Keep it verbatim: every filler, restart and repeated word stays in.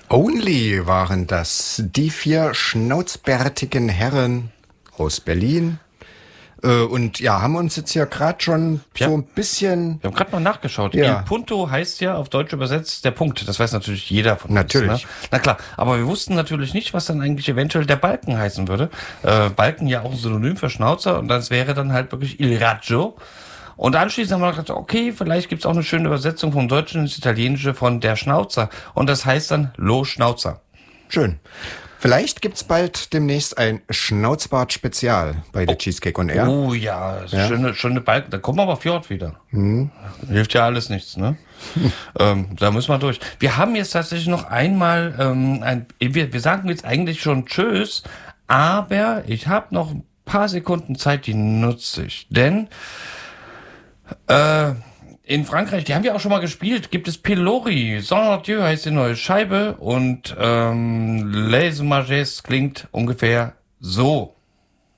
Only waren das, die vier schnauzbärtigen Herren aus Berlin. Äh, und ja, haben uns jetzt ja gerade schon ja. so ein bisschen... Wir haben gerade mal nachgeschaut. Ja. Il Punto heißt ja auf Deutsch übersetzt der Punkt. Das weiß natürlich jeder von uns. Natürlich. Ne? Na klar, aber wir wussten natürlich nicht, was dann eigentlich eventuell der Balken heißen würde. Äh, Balken ja auch ein Synonym für Schnauzer und das wäre dann halt wirklich Il Raggio. Und anschließend haben wir gedacht, okay, vielleicht gibt's auch eine schöne Übersetzung vom Deutschen ins Italienische von der Schnauzer. Und das heißt dann Lo Schnauzer. Schön. Vielleicht gibt's bald demnächst ein Schnauzbart-Spezial bei der oh. Cheesecake on Air. Oh ja, ja. schöne, schöne Balken. Da kommen wir aber Fjord wieder. Hm. Hilft ja alles nichts, ne? ähm, da müssen wir durch. Wir haben jetzt tatsächlich noch einmal, ähm, ein, wir, wir sagen jetzt eigentlich schon Tschüss, aber ich habe noch ein paar Sekunden Zeit, die nutze ich. Denn äh, in Frankreich, die haben wir auch schon mal gespielt, gibt es Pilori. Sans Dieu heißt die neue Scheibe und ähm, Les Mages klingt ungefähr so.